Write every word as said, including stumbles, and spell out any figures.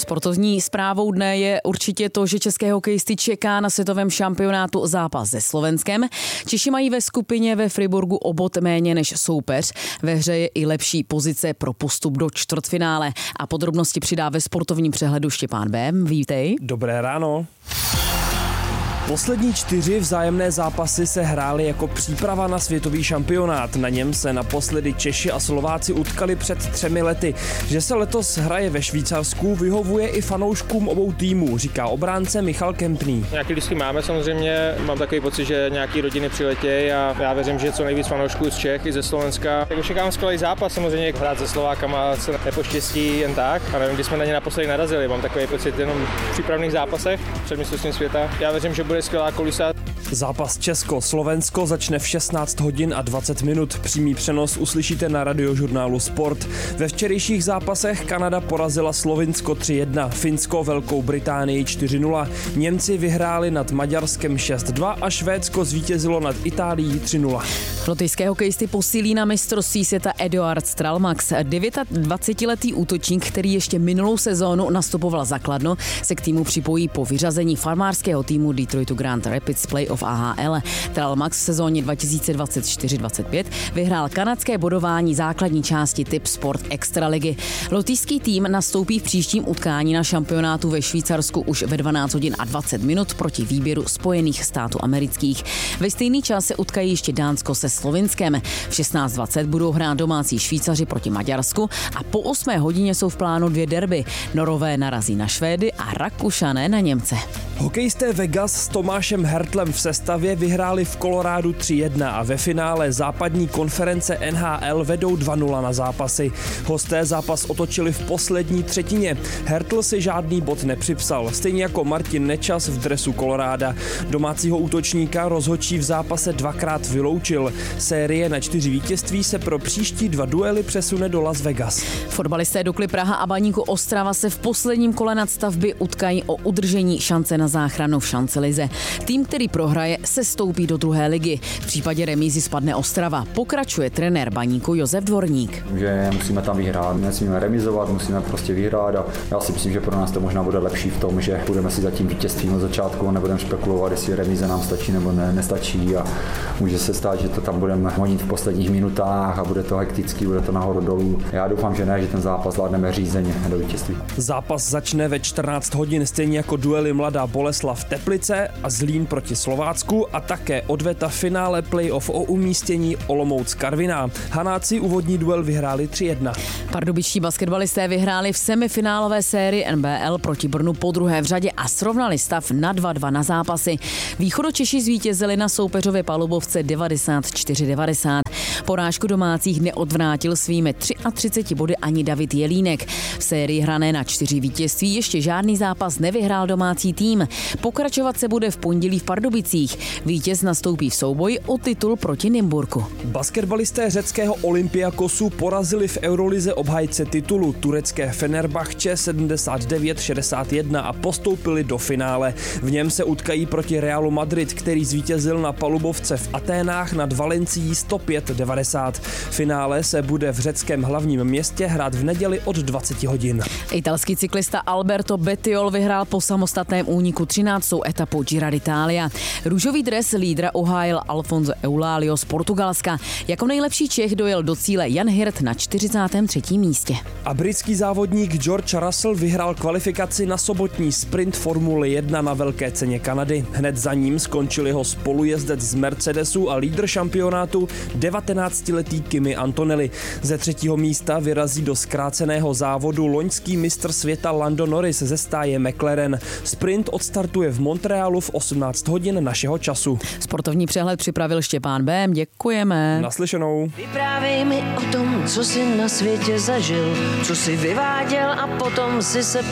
Sportovní zprávou dne je určitě to, že české hokejisty čeká na světovém šampionátu zápas se Slovenskem. Češi mají ve skupině ve Friburgu o bod méně než soupeř. Ve hře je i lepší pozice pro postup do čtvrtfinále. A podrobnosti přidá ve sportovním přehledu Štěpán Bém. Vítej. Dobré ráno. Poslední čtyři vzájemné zápasy se hrály jako příprava na světový šampionát. Na něm se naposledy Češi a Slováci utkali před třemi lety. Že se letos hraje ve Švýcarsku, vyhovuje i fanouškům obou týmů, říká obránce Michal Kempný. Nějaký lístky máme samozřejmě, mám takový pocit, že nějaký rodiny přiletějí a já věřím, že co nejvíc fanoušků z Čech i ze Slovenska. Tak očekávám skvělý zápas, samozřejmě hrát se Slovákama se nepoštěstí jen tak. A nevím, kdy jsme na ně naposledy narazili, mám takový pocit jenom v přípravných zápasech před mistrovstvím světa. Já věřím, že bude skvělá kulisa. Zápas Česko-Slovensko začne v šestnáct hodin a dvacet minut. Přímý přenos uslyšíte na radiožurnálu Sport. Ve včerejších zápasech Kanada porazila Slovinsko tři jedna, Finsko Velkou Británii čtyři nula, Němci vyhráli nad Maďarskem šest dva a Švédsko zvítězilo nad Itálií tři nula. Lotyšské hokejisty posílí na mistrovství světa Eduard Stralmax. dvacetiletý útočník, který ještě minulou sezónu nastupoval za Kladno, se k týmu připojí po vyřazení farmářského týmu Detroitu Grand Rapids Playoff A H L. Stralmax v sezóně dva tisíce dvacet čtyři dvacet pět vyhrál kanadské bodování základní části Tip Sport Extraligy. Lotyšský tým nastoupí v příštím utkání na šampionátu ve Švýcarsku už ve dvanáct hodin a dvacet minut proti výběru Spojených států amerických. Ve stejný čas se utkají ještě Dánsko se Slovinskem. V šestnáct dvacet budou hrát domácí Švýcaři proti Maďarsku a po osmé hodině jsou v plánu dvě derby. Norové narazí na Švédy a Rakušané na Němce. Hokejisté Vegas s Tomášem Hertlem v sestavě vyhráli v Kolorádu tři jedna a ve finále západní konference N H L vedou dva nula na zápasy. Hosté zápas otočili v poslední třetině. Hertl si žádný bod nepřipsal, stejně jako Martin Nečas v dresu Koloráda. Domácího útočníka rozhodčí v zápase dvakrát vyloučil. Série na čtyři vítězství se pro příští dva duely přesune do Las Vegas. Fotbalisté Dukly Praha a Baníku Ostrava se v posledním kole nadstavby utkají o udržení šance na záchranu v šancelize. Tým, který prohraje, se stoupí do druhé ligy. V případě remízy spadne Ostrava. Pokračuje trenér Baníku Josef Dvorník. Že musíme tam vyhrát, nesmíme remizovat, musíme prostě vyhrát a já si myslím, že pro nás to možná bude lepší v tom, že budeme si za tím vítězstvím od začátku, nebudeme spekulovat, jestli remíze nám stačí nebo ne, nestačí a může se stát, že to tam budeme honit v posledních minutách a bude to hektický, bude to nahoru dolů. Já doufám, že ne, že ten zápas zvládneme řízeně do vítězství. Zápas začne ve čtrnáct hodin, stejně jako duely Mladá Boleslav Teplice a Zlín proti Slovácku a také odveta finále playoff o umístění Olomouc Karviná. Hanáci úvodní duel vyhráli tři jedna. Pardubičtí basketbalisté vyhráli v semifinálové sérii N B L proti Brnu podruhé v řadě a srovnali stav na dva dva na zápasy. Východočeši zvítězili na soupeřově palubovce devadesát čtyři devadesát. Porážku domácích neodvrátil svými třiceti třemi body ani David Jelínek. V sérii hrané na čtyři vítězství ještě žádný zápas nevyhrál domácí tým. Pokračovat se bude v pondělí v Pardubicích. Vítěz nastoupí v souboji o titul proti Nymburku. Basketbalisté řeckého Olympiakosu porazili v Eurolize obhájce titulu turecké Fenerbahče sedmdesát devět šedesát jedna a postoupili do finále. V něm se utkají proti Realu Madrid, který zvítězil na palubovce v Aténách nad Valencií sto pět devadesát. Finále se bude v řeckém hlavním městě hrát v neděli od dvacet hodin. Italský cyklista Alberto Bettiol vyhrál po samostatném úniku třináctou etapu Gira d'Italia. Růžový dres lídra uhájil Alfonso Eulalio z Portugalska. Jako nejlepší Čech dojel do cíle Jan Hirt na čtyřicátém třetím místě. A britský závodník George Russell vyhrál kvalifikaci na sobotní sprint Formule jedna na Velké ceně Kanady. Hned za ním skončil jeho spolujezdec z Mercedesu a lídr šampionátu devatenáctiletý Kimi Antonelli. Ze třetího místa vyrazí do zkráceného závodu loňský mistr světa Lando Norris ze stáje McLaren. Sprint odstartuje v Montrealu v osmnáct hodin našeho času. Sportovní přehled připravil Štěpán Bém. Děkujeme. Naslyšenou. Vyprávěj mi o tom, co jsi na světě zažil, co jsi vyváděl a potom si se